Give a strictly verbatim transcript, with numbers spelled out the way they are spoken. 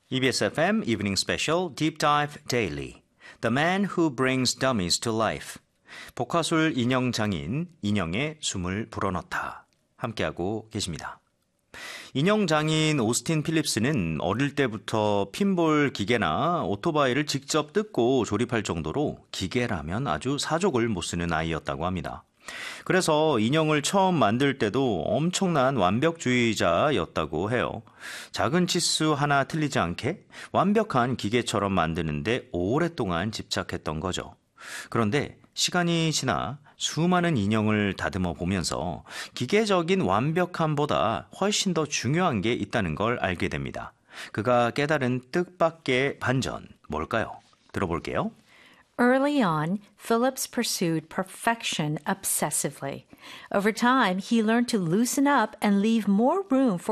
이비에스 에프엠 Evening Special Deep Dive Daily The Man Who Brings Dummies to Life 복화술 인형 장인 인형의 숨을 불어넣다 함께하고 계십니다. 인형 장인 오스틴 필립스는 어릴 때부터 핀볼 기계나 오토바이를 직접 뜯고 조립할 정도로 기계라면 아주 사족을 못 쓰는 아이였다고 합니다. 그래서 인형을 처음 만들 때도 엄청난 완벽주의자였다고 해요. 작은 치수 하나 틀리지 않게 완벽한 기계처럼 만드는데 오랫동안 집착했던 거죠. 그런데 시간이 지나 수많은 인형을 다듬어 보면서 기계적인 완벽함보다 훨씬 더 중요한 게 있다는 걸 알게 됩니다. 그가 깨달은 뜻밖의 반전, 뭘까요? 들어볼게요. Early on, Phillips pursued perfection obsessively. Over time, he learned to loosen up and leave more room for